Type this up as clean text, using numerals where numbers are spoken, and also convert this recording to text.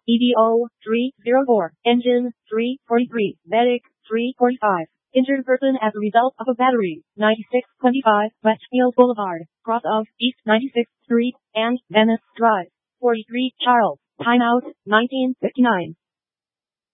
EDO 304, engine 343, medic 345. Injured person as a result of a battery. 9625 Westfield Boulevard, cross of East 96th Street and Venice Drive. 43 Charles. Timeout 1959.